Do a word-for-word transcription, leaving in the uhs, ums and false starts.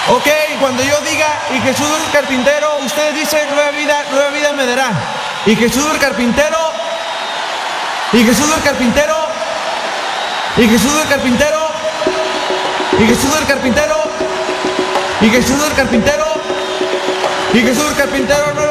Ok, cuando yo diga y Jesús el carpintero, ustedes dicen nueva vida, nueva vida me dará. Y Jesús el carpintero, y Jesús el carpintero, y Jesús el carpintero, y Jesús el carpintero, y Jesús el carpintero, y Jesús el carpintero, nueva